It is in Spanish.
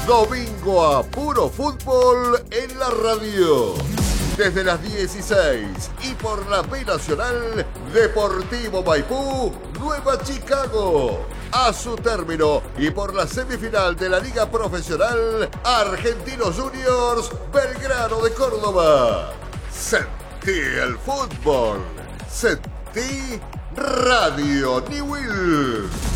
Domingo a puro fútbol en la radio. Desde las 16 y por la B Nacional, Deportivo Maipú, Nueva Chicago. A su término y por la semifinal de la Liga Profesional, Argentinos Juniors, Belgrano de Córdoba. Sentí el fútbol. Sentí Radio Newell.